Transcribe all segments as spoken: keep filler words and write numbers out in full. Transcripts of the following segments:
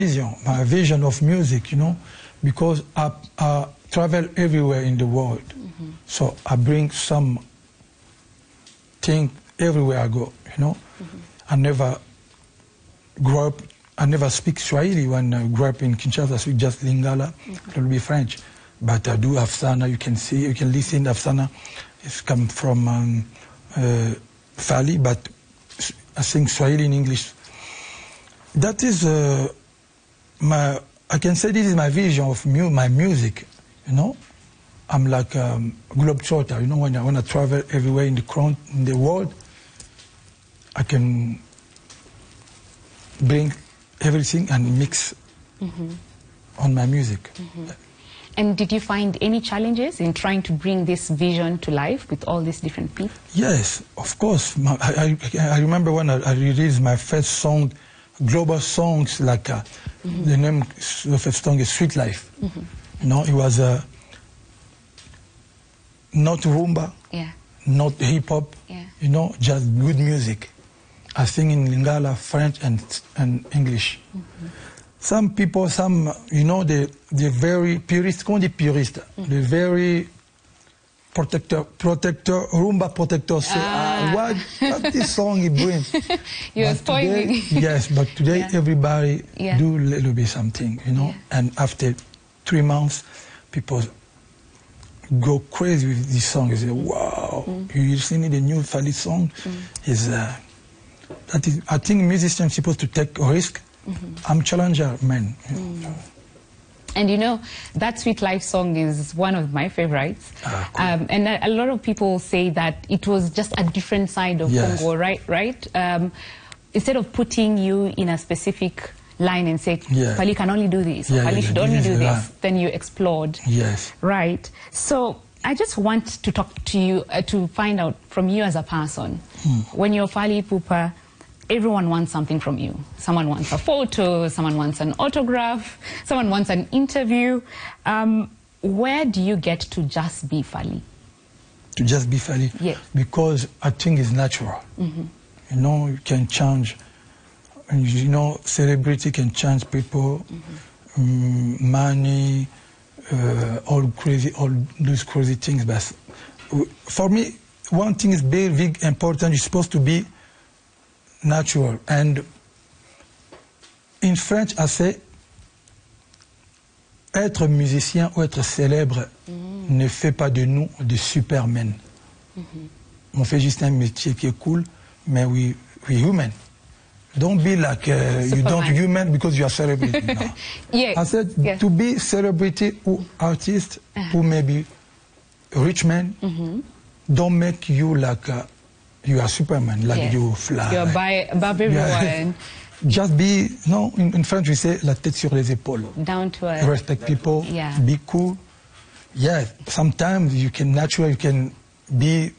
vision, my vision of music, you know, because I, I travel everywhere in the world. Mm-hmm. So I bring some thing everywhere I go, you know. Mm-hmm. I never grew up, I never speak Swahili. When I grew up in Kinshasa, I speak just Lingala, mm-hmm. a little bit French. But I do Afsana, you can see, you can listen to Afsana. It's come from um, uh, Fali, but I sing Swahili in English. That is uh, my, I can say this is my vision of mu my music, you know. I'm like a um, globetrotter, you know, when I want to travel everywhere in the, crown, in the world, I can bring everything and mix mm-hmm. on my music. Mm-hmm. And did you find any challenges in trying to bring this vision to life with all these different people? Yes, of course. I, I, I remember when I, I released my first song, global songs, like uh, mm-hmm. the name of the first song is Sweet Life. Mm-hmm. You know, it was uh, not rumba, yeah. not hip-hop, yeah. you know, just good music. I sing in Lingala, French, and, and English. Mm-hmm. Some people, some, you know, they, they're very purist, qu'on dit puriste, mm-hmm. they're very protector, protector, rumba protector, say, ah. ah, what, what this song it brings. You're spoiling. Yes, but today yeah. everybody yeah. do a little bit something, you know, yeah. and after three months, people go crazy with this song. You say, wow, mm. you listening to the new Fali song? Mm. Is uh, that is, I think musicians are supposed to take a risk. Mm-hmm. I'm challenger man. Mm. And you know, that Sweet Life song is one of my favorites. Ah, cool. um, and a, a lot of people say that it was just a different side of yes. Congo, right? Right? Um, instead of putting you in a specific line and say, yeah. Fali can only do this, yeah, or Fali yeah, should yeah, only yeah, do yeah. this, then you explored. Yes. Right. So I just want to talk to you, uh, to find out from you as a person, hmm. when you're Fali Ipupa, everyone wants something from you. Someone wants a photo, someone wants an autograph, someone wants an interview. Um, where do you get to just be Fali? To just be Fali? Yes. Because I think it's natural. Mm-hmm. You know, you can change. You know, celebrity can change people, mm-hmm. um, money, uh, all crazy, all those crazy things. But for me, one thing is very big, important. You're supposed to be natural. And in French, I say, être musicien ou être célèbre mm-hmm. ne fait pas de nous des supermen. Mm-hmm. On fait juste un métier qui est cool, mais we we human. Don't be like uh, you don't human because you are celebrity. No. Yeah. I said yeah. to be celebrity or artist uh-huh. or maybe rich man, mm-hmm. don't make you like uh, you are Superman, like yes. you fly. You're by, above everyone. Just be, no, in, in French we say la tête sur les épaules. Down to earth. Respect people, yeah. be cool. Yeah, sometimes you can naturally, you can be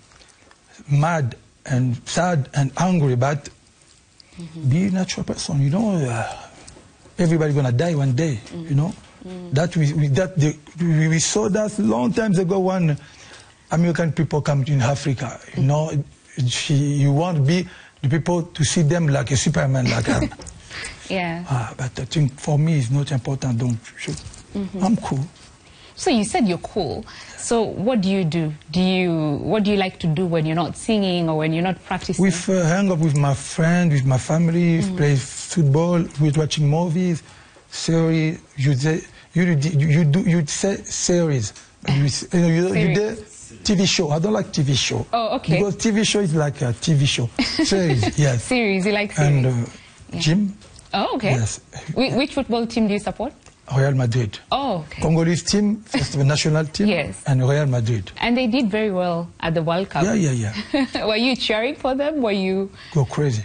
mad and sad and angry, but mm-hmm. be a natural person, you know. Uh, everybody gonna die one day, mm-hmm. you know. Mm-hmm. That we, we that the, we, we saw that long times ago when American people come in Africa, you mm-hmm. know. She, you want to be the people to see them like a Superman, like a, yeah. Uh, but I think for me it's not important. Don't shoot. Mm-hmm. I'm cool. So you said you're cool. So what do you do? Do you what do you like to do when you're not singing or when you're not practicing? We uh, hang up with my friend, with my family, mm-hmm. play football, we're watching movies, series. You say you you, you do you say series. You, you, you, you did T V show. I don't like T V show. Oh, okay. Because T V show is like a T V show. Series, yes. Series, you like series. And uh, yeah. Gym. Oh, okay. Yes. Wh which football team do you support? Real Madrid. Oh, okay. Congolese team, first the national team. Yes. And Real Madrid. And they did very well at the World Cup. Yeah, yeah, yeah. Were you cheering for them? Were you... Go crazy.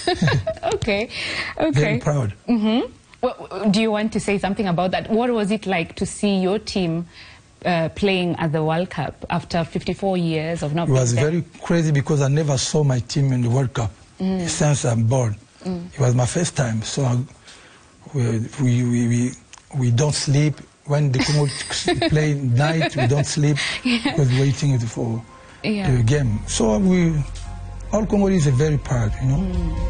Okay, okay. Very proud. Mm-hmm. Well, do you want to say something about that? What was it like to see your team Uh, playing at the World Cup after fifty-four years of not being there? It was there? very crazy because I never saw my team in the World Cup mm. since I'm born. Mm. It was my first time, so I, we, we, we, we don't sleep. When the Congo play night, we don't sleep yeah. because waiting for yeah. the game. So we, all Congolese are very proud, you know. Mm.